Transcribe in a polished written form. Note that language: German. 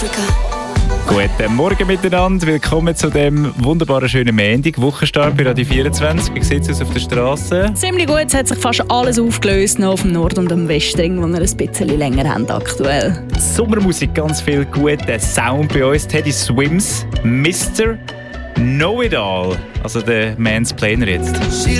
Guten Morgen miteinander, willkommen zu dem wunderbaren schönen Montag, Wochenstart bei Radio 24. Wie sieht es aus auf der Straße? Ziemlich gut, es hat sich fast alles aufgelöst, noch auf dem Nord- und dem Westring, wo wir ein bisschen länger haben aktuell. Sommermusik, ganz viel guter Sound bei uns. Teddy Swims, Mr. Know-It-All, also der Mansplainer jetzt.